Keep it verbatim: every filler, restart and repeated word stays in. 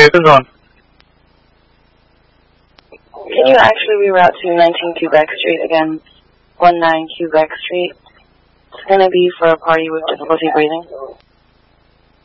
case is on. Can you actually reroute to nineteen Quebec Street again? nineteen Quebec Street. It's going to be for a party with difficulty breathing.